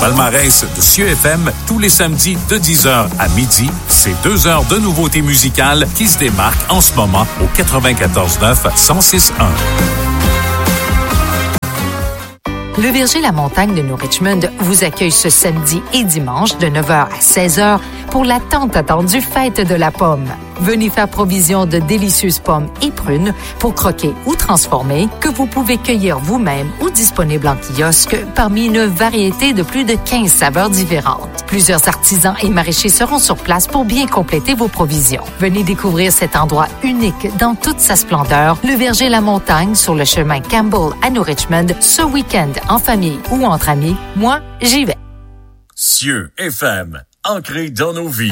palmarès de Cieux FM, tous les samedis de 10h à midi, c'est 2 heures de nouveautés musicales qui se démarquent en ce moment au 94.9 106.1. Le Verger La Montagne de New Richmond vous accueille ce samedi et dimanche de 9h à 16h pour la tant attendue fête de la pomme. Venez faire provision de délicieuses pommes et prunes pour croquer ou transformer que vous pouvez cueillir vous-même ou disponibles en kiosque parmi une variété de plus de 15 saveurs différentes. Plusieurs artisans et maraîchers seront sur place pour bien compléter vos provisions. Venez découvrir cet endroit unique dans toute sa splendeur, le Verger La Montagne sur le chemin Campbell à New Richmond ce week-end en famille ou entre amis. Moi, j'y vais. Cieux FM, ancré dans nos vies.